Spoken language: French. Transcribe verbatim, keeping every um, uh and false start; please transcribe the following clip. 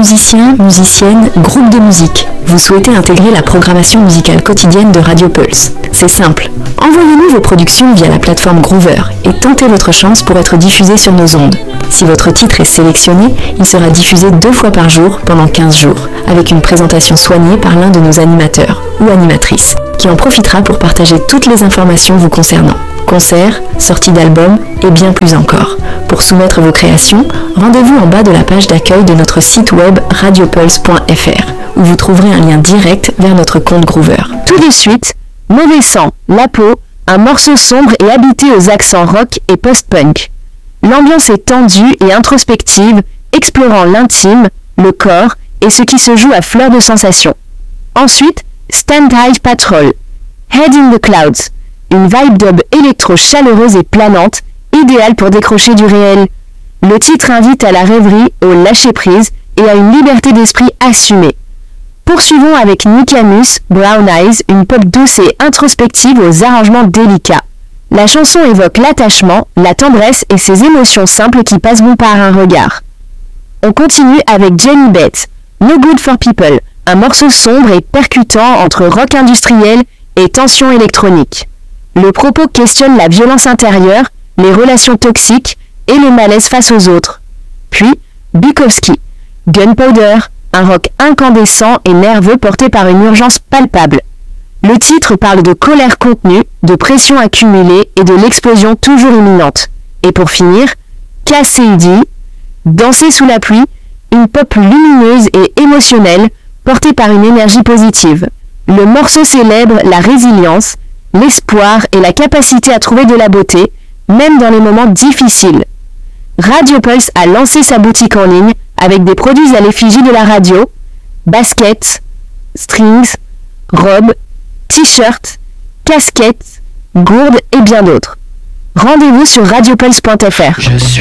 Musiciens, musiciennes, groupes de musique, vous souhaitez intégrer la programmation musicale quotidienne de Radio Pulse. C'est simple. Envoyez-nous vos productions via la plateforme Groover et tentez votre chance pour être diffusé sur nos ondes. Si votre titre est sélectionné, il sera diffusé deux fois par jour pendant quinze jours, avec une présentation soignée par l'un de nos animateurs ou animatrices, qui en profitera pour partager toutes les informations vous concernant. Concerts, sorties d'albums et bien plus encore. Pour soumettre vos créations, rendez-vous en bas de la page d'accueil de notre site web radiopulse point f r où vous trouverez un lien direct vers notre compte Groover. Tout de suite, Mauvais Sang, La Peau, un morceau sombre et habité aux accents rock et post-punk. L'ambiance est tendue et introspective, explorant l'intime, le corps et ce qui se joue à fleur de sensations. Ensuite, Stand High Patrol, Head in the Clouds, une vibe dub électro chaleureuse et planante, idéale pour décrocher du réel. Le titre invite à la rêverie, au lâcher-prise et à une liberté d'esprit assumée. Poursuivons avec Nicamus, Brown Eyes, une pop douce et introspective aux arrangements délicats. La chanson évoque l'attachement, la tendresse et ces émotions simples qui passeront par un regard. On continue avec Jenny Beth, No Good for People, un morceau sombre et percutant entre rock industriel et tension électronique. Le propos questionne la violence intérieure, les relations toxiques et le malaise face aux autres. Puis, Bukowski, Gunpowder, un rock incandescent et nerveux porté par une urgence palpable. Le titre parle de colère contenue, de pression accumulée et de l'explosion toujours imminente. Et pour finir, K C I D, Danser sous la pluie, une pop lumineuse et émotionnelle portée par une énergie positive. Le morceau célèbre la résilience, l'espoir et la capacité à trouver de la beauté, même dans les moments difficiles. Radio Pulse a lancé sa boutique en ligne avec des produits à l'effigie de la radio, baskets, strings, robes, t-shirts, casquettes, gourdes et bien d'autres. Rendez-vous sur radiopulse point f r. Je suis